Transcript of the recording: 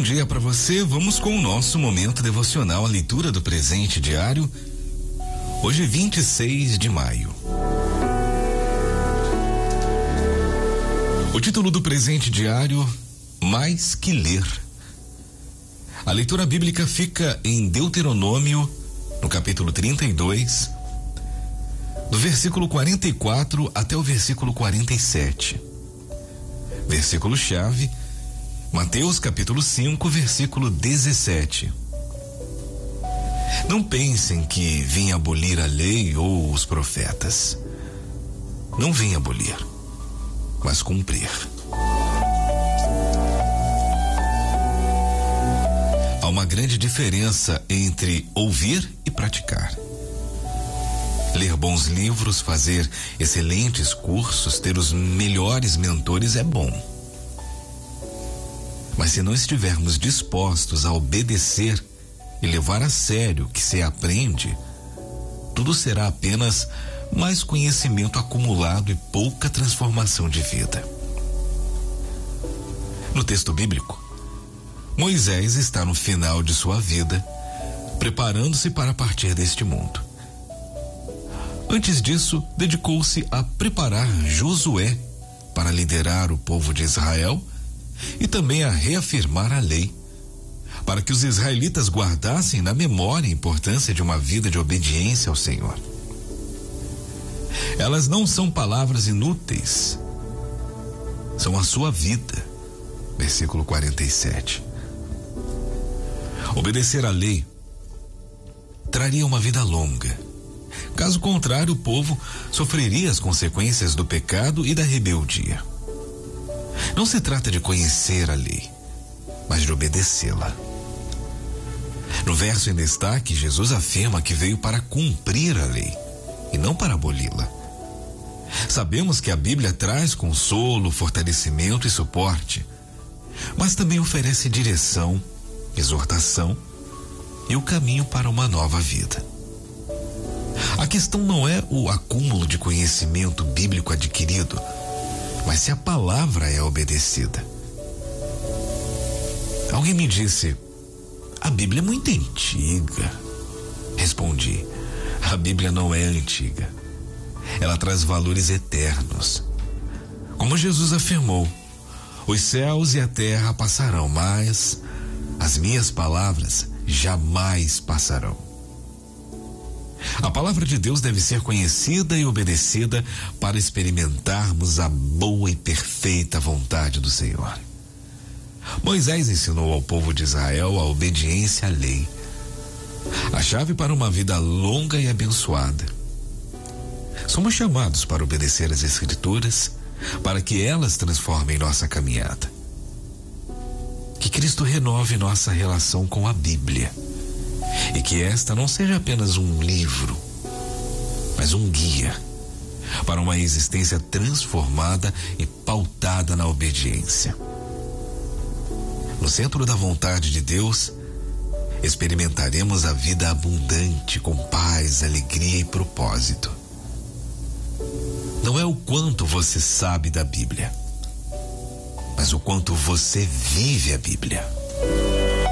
dia para você. Vamos com o nosso momento devocional, a leitura do presente diário. Hoje, 26 de maio. O título do presente diário: Mais que ler. A leitura bíblica fica em Deuteronômio, no capítulo 32, do versículo 44 até o versículo 47. Versículo-chave: Mateus capítulo 5, versículo 17. Não pensem que vim abolir a lei ou os profetas. Não vim abolir, mas cumprir. Há uma grande diferença entre ouvir e praticar. Ler bons livros, fazer excelentes cursos, ter os melhores mentores é bom. Mas se não estivermos dispostos a obedecer e levar a sério o que se aprende, tudo será apenas mais conhecimento acumulado e pouca transformação de vida. No texto bíblico, Moisés está no final de sua vida, preparando-se para partir deste mundo. Antes disso, dedicou-se a preparar Josué para liderar o povo de Israel e também a reafirmar a lei, para que os israelitas guardassem na memória a importância de uma vida de obediência ao Senhor. Elas não são palavras inúteis, são a sua vida. Versículo 47. Obedecer à lei traria uma vida longa. Caso contrário, o povo sofreria as consequências do pecado e da rebeldia. Não se trata de conhecer a lei, mas de obedecê-la. No verso em destaque, Jesus afirma que veio para cumprir a lei e não para aboli-la. Sabemos que a Bíblia traz consolo, fortalecimento e suporte, mas também oferece direção, exortação e o caminho para uma nova vida. A questão não é o acúmulo de conhecimento bíblico adquirido, mas se a palavra é obedecida. Alguém me disse: a Bíblia é muito antiga. Respondi: a Bíblia não é antiga. Ela traz valores eternos. Como Jesus afirmou: os céus e a terra passarão, mas as minhas palavras jamais passarão. A palavra de Deus deve ser conhecida e obedecida para experimentarmos a boa e perfeita vontade do Senhor. Moisés ensinou ao povo de Israel a obediência à lei, a chave para uma vida longa e abençoada. Somos chamados para obedecer às Escrituras, para que elas transformem nossa caminhada. Que Cristo renove nossa relação com a Bíblia e que esta não seja apenas um livro, mas um guia para uma existência transformada e pautada na obediência. No centro da vontade de Deus, experimentaremos a vida abundante com paz, alegria e propósito. Não é o quanto você sabe da Bíblia, mas o quanto você vive a Bíblia.